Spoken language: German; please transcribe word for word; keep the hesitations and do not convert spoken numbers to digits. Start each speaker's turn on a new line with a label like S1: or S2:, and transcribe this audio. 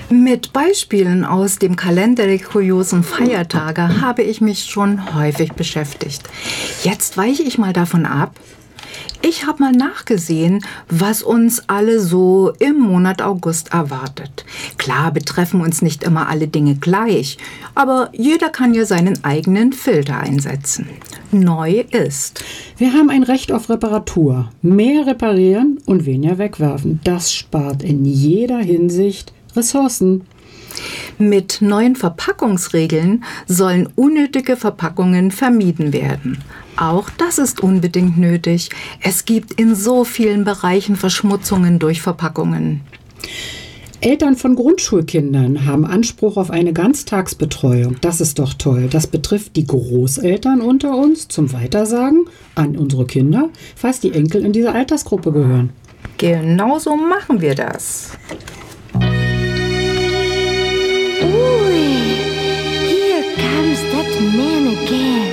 S1: Mit Beispielen aus dem Kalender der kuriosen Feiertage habe ich mich schon häufig beschäftigt. Jetzt weiche ich mal davon ab. Ich habe mal nachgesehen, was uns alle so im Monat August erwartet. Klar betreffen uns nicht immer alle Dinge gleich, aber jeder kann ja seinen eigenen Filter einsetzen. Neu ist:
S2: Wir haben ein Recht auf Reparatur. Mehr reparieren und weniger wegwerfen. Das spart in jeder Hinsicht Ressourcen.
S1: Mit neuen Verpackungsregeln sollen unnötige Verpackungen vermieden werden. Auch das ist unbedingt nötig. Es gibt in so vielen Bereichen Verschmutzungen durch Verpackungen.
S2: Eltern von Grundschulkindern haben Anspruch auf eine Ganztagsbetreuung. Das ist doch toll. Das betrifft die Großeltern unter uns zum Weitersagen an unsere Kinder, falls die Enkel in diese Altersgruppe gehören.
S1: Genau so machen wir das.